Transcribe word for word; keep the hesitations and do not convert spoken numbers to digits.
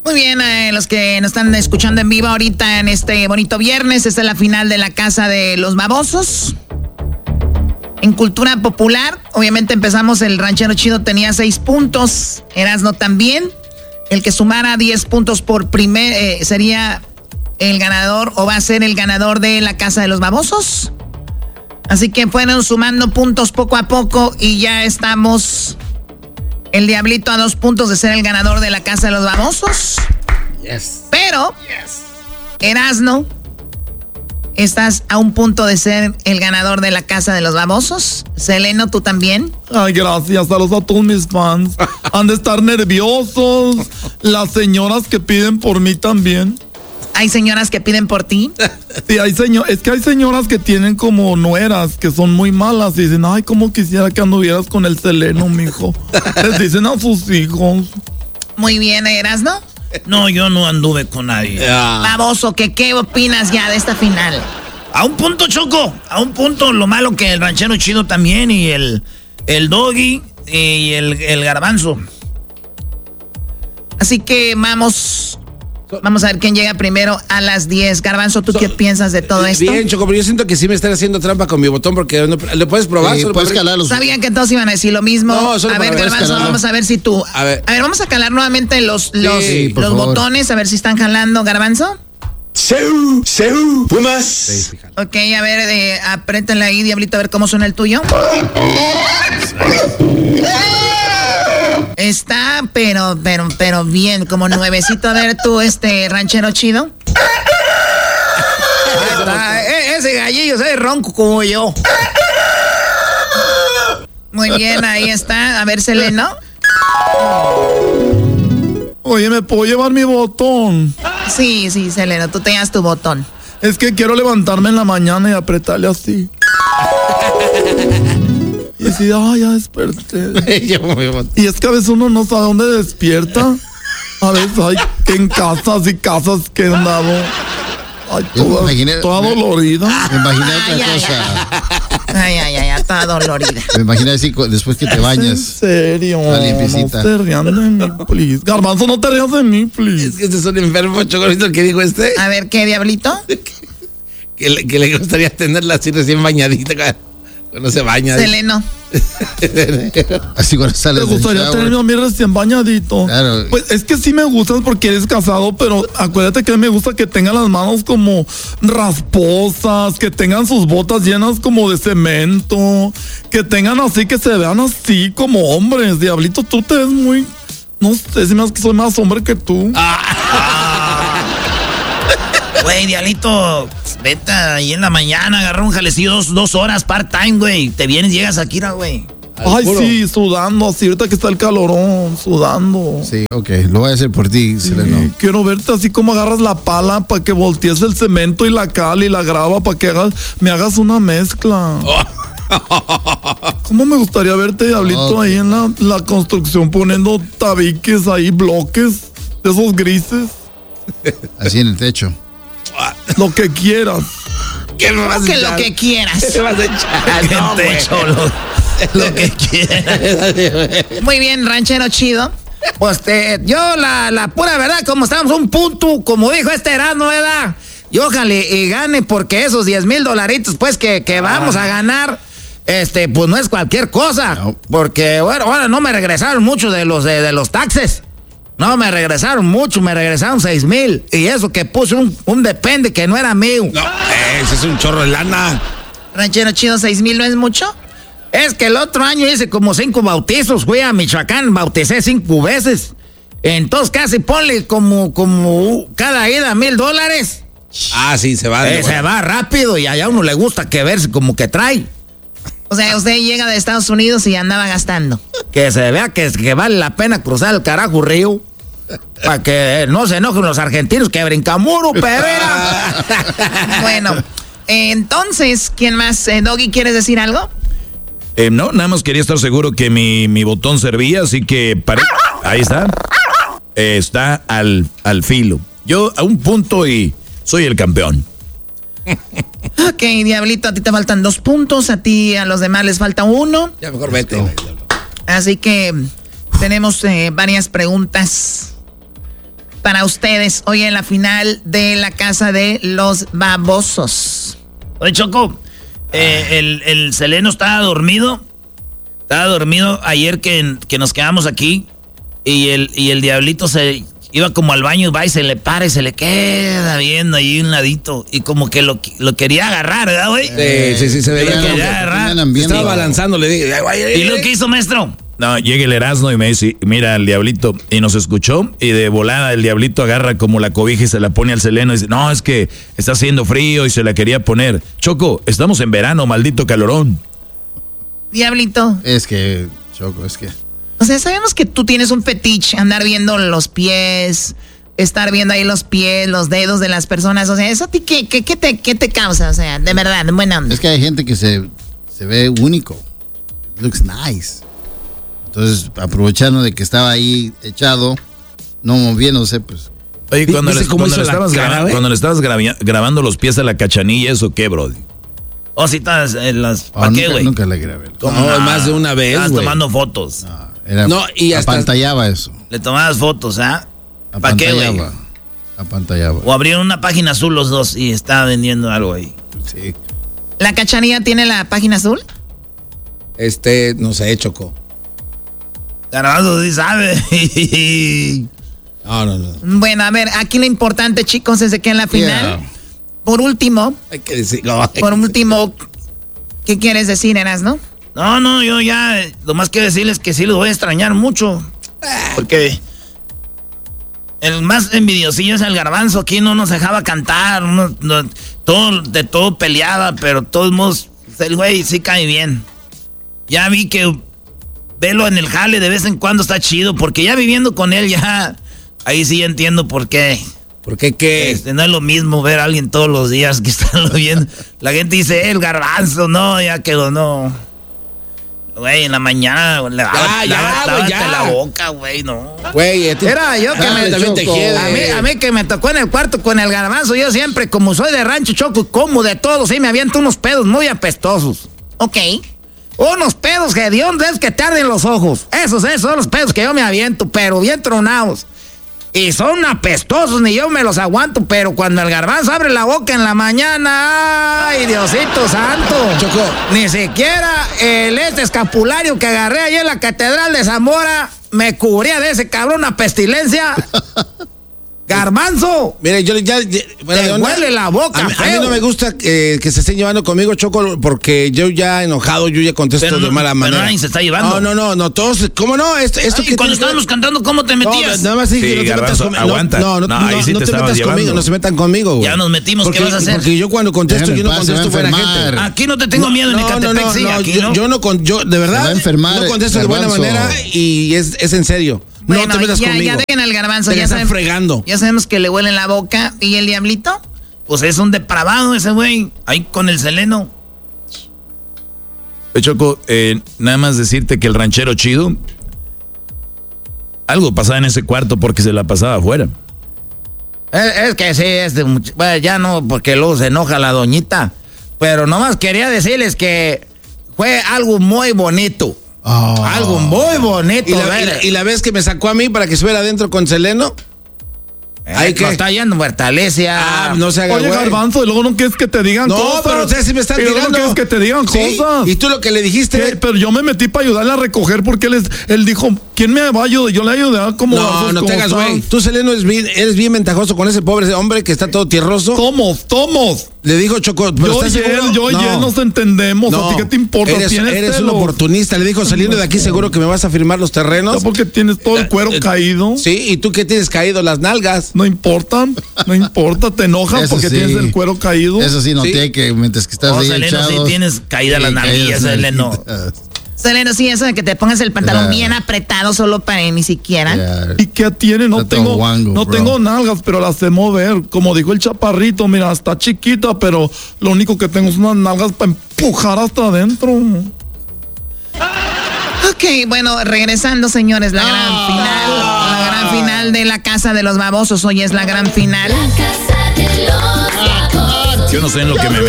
Muy bien, eh, los que nos están escuchando en vivo ahorita en este bonito viernes, esta es la final de la Casa de los Babosos. En cultura popular, obviamente empezamos, el ranchero chido tenía seis puntos, Erasno también. El que sumara diez puntos por primer eh, sería el ganador o va a ser el ganador de la Casa de los Babosos. Así que fueron sumando puntos poco a poco y ya estamos el Diablito a dos puntos de ser el ganador de la Casa de los Babosos. Yes. Pero, yes. Erasno, estás a un punto de ser el ganador de la Casa de los Babosos. Seleno, ¿tú también? Ay, gracias. Saludos a todos mis fans. Han de estar nerviosos. Las señoras que piden por mí también. ¿Hay señoras que piden por ti? Sí, hay señor, es que hay señoras que tienen como nueras, que son muy malas y dicen, ay, cómo quisiera que anduvieras con el Seleno, mijo. Les dicen a sus hijos. Muy bien, Erasno. No, yo no anduve con nadie. Yeah. Baboso, ¿qué, ¿qué opinas ya de esta final? A un punto, Choco. A un punto, lo malo que el ranchero chido también y el, el Doggy y el, el Garbanzo. Así que vamos... Vamos a ver quién llega primero a las diez. Garbanzo, ¿tú so, qué piensas de todo esto? Bien, Choco, pero yo siento que sí me están haciendo trampa con mi botón porque no, ¿le puedes probar? Sí, puedes calar los... Sabían que todos iban a decir lo mismo. No, a ver, Garbanzo, vamos a ver si tú... A ver, a ver vamos a calar nuevamente los, los, sí, los botones, a ver si están jalando, Garbanzo. ¡Seu! ¡Seu! ¡Pumas! Sí, ok, a ver, eh, apriétenle ahí, Diablito, a ver cómo suena el tuyo. Está, pero, pero, pero bien, como nuevecito. A ver tú, este ranchero chido. Está, ese gallillo se ronco como yo. Muy bien, ahí está. A ver, Seleno. Oye, ¿me puedo llevar mi botón? Sí, sí, Seleno, tú tenías tu botón. Es que quiero levantarme en la mañana y apretarle así. Y decir, ay, ya desperté. Y es que a veces uno no sabe dónde despierta. A veces hay que en casas y casas que han dado. Ay, toda, me imaginé, toda dolorida. Me imaginé otra ay, cosa. Ay, ay, ay, ay, toda dolorida. Me imaginé así después que te bañas. ¿En serio? La limpiecita. No te rías de mí, please. Garbanzo, no te rías de mí, please. Es que este es un enfermo, Chocorito, que dijo este. A ver, ¿qué, Diablito? que, le, que le gustaría tenerla así recién bañadita cuando se baña. Seleno. Así cuando sales. ¿Te gustaría tenerme a mí recién bañadito? Claro. Pues es que sí me gustas porque eres casado, pero acuérdate que me gusta que tengan las manos como rasposas, que tengan sus botas llenas como de cemento, que tengan así, que se vean así como hombres. Diablito, tú te ves muy... No sé, si me hace que soy más hombre que tú. Güey, Diablito, vete ahí en la mañana, agarra un jalecillo dos, dos horas part-time, güey. Te vienes, llegas aquí, güey. Ay, puro. Sí, sudando, así ahorita que está el calorón, sudando. Sí, ok, lo voy a hacer por ti, sí, Seleno. Quiero verte así como agarras la pala para que voltees el cemento y la cal y la grava para que hagas, me hagas una mezcla. Oh. ¿Cómo me gustaría verte, Diablito, okay. ahí en la, la construcción poniendo tabiques ahí, bloques de esos grises? Así en el techo. Lo que quieras. ¿Qué me vas a echar? Que lo que quieras. ¿Qué vas a echar? No, el techo, lo, lo que quieras. Muy bien, ranchero chido. Pues te, yo la, la pura verdad, como estamos un punto, como dijo este Erasmo, ¿verdad? Y ojalá y gane, porque esos diez mil dolaritos, pues, que, que vamos a ganar, este, pues no es cualquier cosa. No. Porque, bueno, ahora no me regresaron mucho de los, de, de los taxes. No, me regresaron mucho, me regresaron seis mil. Y eso que puse un, un depende que no era mío. No, ese es un chorro de lana. Ranchero chido, seis mil no es mucho. Es que el otro año hice como cinco bautizos, fui a Michoacán, bauticé cinco veces. Entonces casi ponle como, como cada ida mil dólares. Ah, sí, se va. Eh, se va rápido y allá a uno le gusta que verse como que trae. O sea, usted llega de Estados Unidos y andaba gastando. Que se vea que, que vale la pena cruzar el carajo río. Para que no se enojen los argentinos que brincamuro, Pereira. Bueno, eh, entonces, ¿quién más? Eh, Doggy, ¿quieres decir algo? Eh, no, nada más quería estar seguro que mi, mi botón servía, así que pare... Ahí está. Eh, está al, al filo. Yo a un punto y soy el campeón. Ok, Diablito, a ti te faltan dos puntos, a ti a los demás les falta uno. Ya mejor vete. Así que tenemos eh, varias preguntas para ustedes hoy en la final de la casa de los babosos? Oye, Choco, eh, el, el Seleno estaba dormido. Estaba dormido ayer que, que nos quedamos aquí. Y el, y el diablito se iba como al baño, va y se le para y se le queda viendo ahí un ladito. Y como que lo, lo quería agarrar, ¿verdad, güey? Sí, sí, sí, se veía. Lo quería agarrar. Estaba balanzando, le dije. ¿Y lo que hizo, maestro? No, llega el Erasmo y me dice, mira el diablito, y nos escuchó, y de volada el diablito agarra como la cobija y se la pone al Seleno y dice, no, es que está haciendo frío y se la quería poner. Choco, estamos en verano, maldito calorón. Diablito. Es que, Choco, es que... O sea, sabemos que tú tienes un fetiche, andar viendo los pies, estar viendo ahí los pies, los dedos de las personas. O sea, ¿eso a ti qué, qué, qué, te, qué te causa? O sea, de verdad, de buena onda. Es que hay gente que se, se ve único. It looks nice. Entonces, aprovechando de que estaba ahí echado, no moviéndose, pues... Oye, cuando, le, cuando, le, estabas cara, grabando, cuando le estabas grabando, grabando los pies a la Cachanilla, ¿eso qué, brody? O si estás en las... ¿Para oh, qué, nunca, güey? nunca le grabé. No, no, más de una vez, Estabas güey. tomando fotos. No, era, No, y hasta- apantallaba eso. Le tomabas fotos, ¿ah? ¿Para qué, güey? Apantallaba. Apantallaba. O abrieron una página azul los dos y estaba vendiendo algo ahí. Sí. ¿La Cachanilla tiene la página azul? Este, no sé, Choco. Garbanzo sí sabe. No, no, no. Bueno, a ver, aquí lo importante, chicos, es de que en la final, Yeah. por último, Hay que decir. No, hay por que- último, ¿qué quieres decir, Eras, no? No, no, yo ya, eh, lo más que decirles es que sí los voy a extrañar mucho. Porque el más envidiosillo es el Garbanzo. Aquí no nos dejaba cantar, no- no- todo, de todo peleaba, pero de todos modos, el güey sí cae bien. Ya vi que verlo en el jale de vez en cuando está chido, porque ya viviendo con él ya, ahí sí entiendo por qué. ¿Por qué qué? Este, no es lo mismo ver a alguien todos los días que estarlo viendo. La gente dice, eh, el Garbanzo, no, ya quedó, no. Güey, en la mañana, güey, lávate, Ya, ya, lávate, güey, lávate ya. la boca, güey, no. Güey, a ti- Era yo que Ah, me también te Choco. quiere. A mí, a mí que me tocó en el cuarto con el Garbanzo, yo siempre, como soy de rancho, Choco, como de todo, sí, me aviento unos pedos muy apestosos. Ok. Unos pedos que de dónde es que te arden los ojos. Esos, esos son los pedos que yo me aviento, pero bien tronados. Y son apestosos, ni yo me los aguanto, pero cuando el Garbanzo abre la boca en la mañana, ¡ay, Diosito santo! Choco. Ni siquiera el este escapulario que agarré allí en la Catedral de Zamora me cubría de ese cabrón una pestilencia. Garbanzo, Mire, yo ya. ya- buena te onda. huele la boca, A mí, a mí feo. no me gusta que, que se estén llevando conmigo, Choco, porque yo ya enojado, yo ya contesto Pero no- de mala pero manera. nadie se está llevando. No, no, no, no, todos. ¿Cómo no? Esto, esto Ay, cuando estábamos cantando, ¿cómo te metías? No, nada más dije, Sí, no te metas Garbanzo, conmigo. aguanta. No, no, No, no, ahí no, sí no te te estabas metas llevando. conmigo, no se metan conmigo, güey. Ya nos metimos, porque, ¿qué vas a hacer? Porque yo cuando contesto, Déjame yo en no paz, se va a contesto buena enfermar. gente. Aquí no te tengo miedo, ni Catepec, sí, aquí yo, no. yo no con, yo de verdad Se va a enfermar, no contesto de buena Garbanzo. manera y es, es en serio. Bueno, no te metas ya, conmigo. ya dejen al Garbanzo. Te Ya, la están saben- fregando. ya sabemos que le huele la boca. ¿Y el Diablito? Pues es un depravado ese güey, ahí con el Seleno. Choco, eh, nada más decirte que el ranchero chido, algo pasaba en ese cuarto porque se la pasaba afuera. Es, es que sí, es de much- bueno, ya no, porque luego se enoja la doñita. Pero nomás quería decirles que fue algo muy bonito. Oh. Algo muy bonito. ¿Y la, ver. y la- y la vez que me sacó a mí para que estuviera adentro con Seleno? Eh, Ay, no ¿qué? está yendo Muertalesia. Ah, no se haga Oye, güey. Garbanzo, y luego no quieres que te digan No, cosas. pero ustedes sí me están y luego tirando. no quieres que te digan Sí, cosas. y tú lo que le dijiste. ¿Qué? Pero yo me metí para ayudarle a recoger porque él, es- él dijo, ¿quién me va a ayudar? Yo le ayudé a como No, no te hagas, güey. Tú, Seleno, eres bien, eres bien ventajoso con ese pobre hombre que está todo tierroso. Somos, somos. Le dijo Choco, pero Yo ¿estás y él, seguro? yo y él nos entendemos. ¿A ti qué te importa? Eres, ¿Tienes eres un celos? oportunista. Le dijo, saliendo de aquí, seguro que me vas a firmar los terrenos. Ya porque tienes todo el cuero Eh, caído. Sí, y tú que tienes caído las nalgas. No importa, no importa, te enojas Eso porque sí. tienes el cuero caído. Eso sí, noté Sí. que mientras que estás Oh, ahí Seleno, sí echado. tienes caída las nalguillas, Seleno. Seleno, sí, eso de que te pongas el pantalón Ya. bien apretado solo para ni siquiera. ¿Y qué tiene? No Está todo tengo, guango, no bro. tengo nalgas, pero las sé mover. Como dijo el chaparrito, mira, está chiquita, pero lo único que tengo son unas nalgas para empujar hasta adentro. Ok, bueno, regresando, señores, la gran final. La gran final de la casa de los babosos. Hoy es la gran final. Yo no sé en lo que me